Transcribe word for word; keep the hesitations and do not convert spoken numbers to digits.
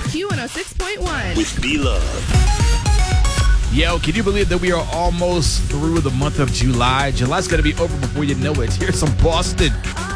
Q one oh six point one. With B-Love. Yo, can you believe that we are almost through the month of July? July's going to be over before you know it. Here's some Boston.